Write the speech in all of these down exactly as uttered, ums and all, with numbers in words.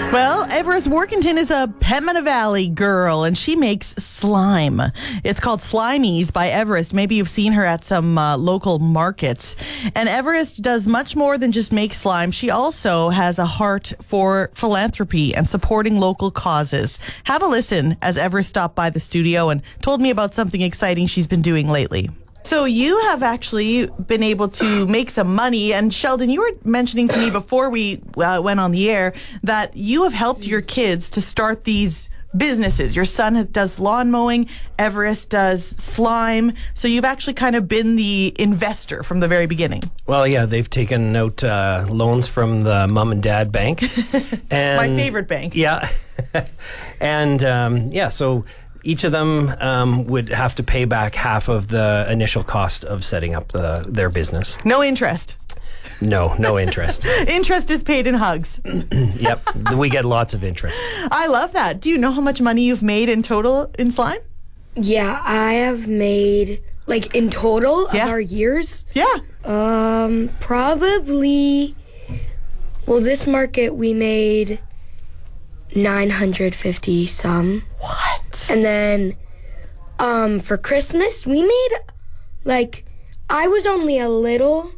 Well, Everest Workington is a Pembina Valley girl, and she makes slime. It's called Slimies by Everest. Maybe you've seen her at some uh, local markets. And Everest does much more than just make slime. She also has a heart for philanthropy and supporting local causes. Have a listen as Everest stopped by the studio and told me about something exciting she's been doing lately. So you have actually been able to make some money. And Sheldon, you were mentioning to me before we uh, went on the air that you have helped your kids to start these businesses. Your son has, does lawn mowing, Everest does slime. So you've actually kind of been the investor from the very beginning. Well, yeah, they've taken out uh, loans from the mom and dad bank. And, my favorite bank. Yeah. and um, yeah, so each of them um, would have to pay back half of the initial cost of setting up the, their business. No interest. No, no interest. Interest is paid in hugs. Yep, we get lots of interest. I love that. Do you know how much money you've made in total in slime? Yeah, I have made, like, in total Yeah. of our years. Yeah. Um, probably, well, this market we made nine hundred fifty some. What? And then um, for Christmas, we made, like, I was only a little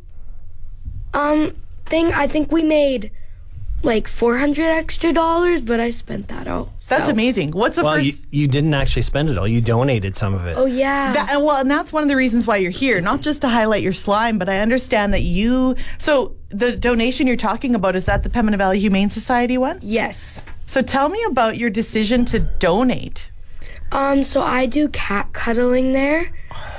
um thing. I think we made, like, four hundred extra dollars, but I spent that all. That's so. amazing. What's the Well, first... you, you didn't actually spend it all. You donated some of it. Oh, yeah. That, and well, and that's one of the reasons why you're here, not just to highlight your slime, but I understand that you... So the donation you're talking about, is that the Pembina Valley Humane Society one? Yes. So tell me about your decision to donate. Um, so I do cat cuddling there.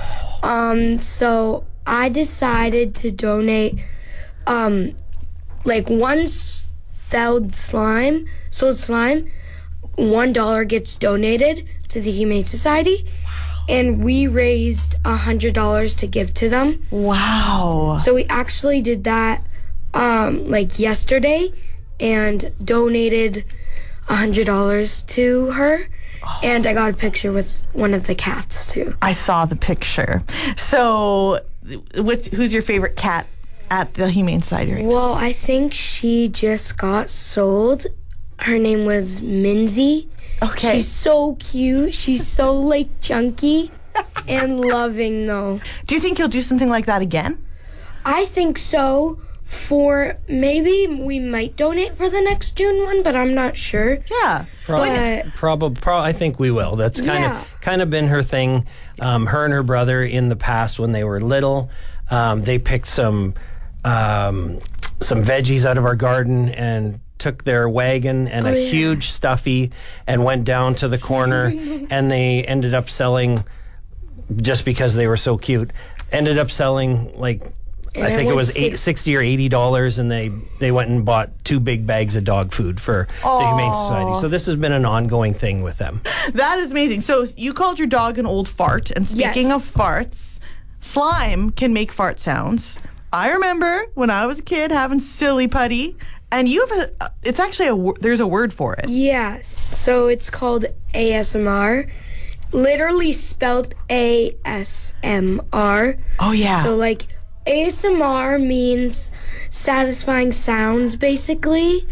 Um, so I decided to donate, um, like one s- sold slime, sold slime, one dollar gets donated to the Humane Society, and we raised a hundred dollars to give to them. Wow. So we actually did that, um, like yesterday, and donated a hundred dollars to her. And I got a picture with one of the cats, too. I saw the picture. So what's, who's your favorite cat at the Humane Society right now? Well, I think she just got sold. Her name was Minzy. Okay. She's so cute. She's so, like, chunky and loving, though. Do you think you'll do something like that again? I think so. For maybe we might donate for the next June one, but I'm not sure. Yeah. Probably, But- probably, pro- I think we will. That's kind Yeah. of kind of been her thing. Um, her and her brother in the past, when they were little, um, they picked some um, some veggies out of our garden and took their wagon and Oh, a yeah. huge stuffy and went down to the corner, and they ended up selling, just because they were so cute, ended up selling like. And I I think it went was to- eight, sixty or eighty dollars, and they, they went and bought two big bags of dog food for the Humane Society. So this has been an ongoing thing with them. That is amazing. So you called your dog an old fart. And speaking Yes. of farts, slime can make fart sounds. I remember when I was a kid having silly putty, and you have a, it's actually a, wo- there's a word for it. Yeah, so it's called A S M R. Literally spelled A S M R. Oh, yeah. So, like, A S M R means satisfying sounds, basically,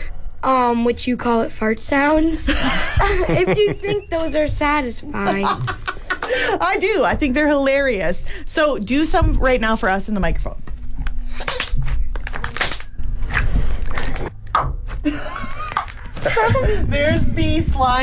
um, which you call it fart sounds. If you think those are satisfying. I do. I think they're hilarious. So do some right now for us in the microphone. There's the slime.